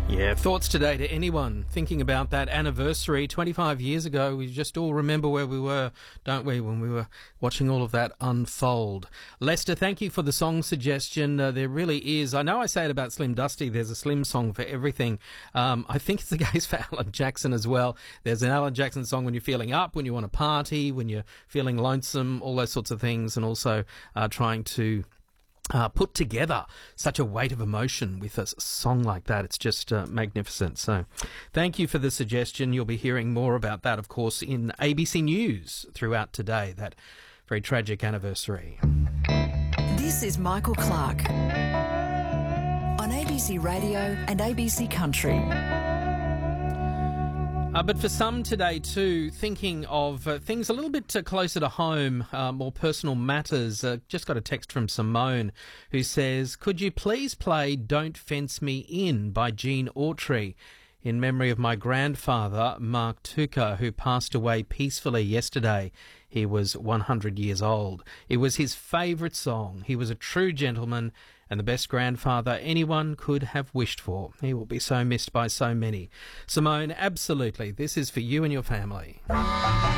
Yeah, thoughts today to anyone thinking about that anniversary 25 years ago. We just all remember where we were, don't we, when we were watching all of that unfold. Lester, thank you for the song suggestion. There really is. I know I say it about Slim Dusty. There's a Slim song for everything. I think it's the case for Alan Jackson as well. There's an Alan Jackson song when you're feeling up, when you want to party, when you're feeling lonesome, all those sorts of things, and also trying to put together such a weight of emotion with a song like that. It's just magnificent. So thank you for the suggestion. You'll be hearing more about that, of course, in ABC News throughout today, that very tragic anniversary. This is Michael Clark on ABC Radio and ABC Country. But for some today too, thinking of things a little bit closer to home, more personal matters. Just got a text from Simone who says, could you please play Don't Fence Me In by Gene Autry in memory of my grandfather, Mark Tucker, who passed away peacefully yesterday. He was 100 years old. It was his favourite song. He was a true gentleman and the best grandfather anyone could have wished for. He will be so missed by so many. Simone, absolutely, this is for you and your family.